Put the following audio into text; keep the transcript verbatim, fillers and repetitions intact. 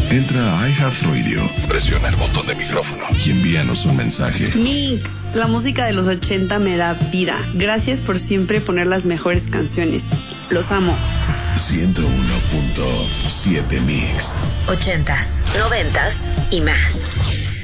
Entra a iHeartRadio, presiona el botón de micrófono y envíanos un mensaje. Mix, la música de los ochenta me da vida. Gracias por siempre poner las mejores canciones. Los amo. ciento uno punto siete Mix. Ochentas, noventas y más.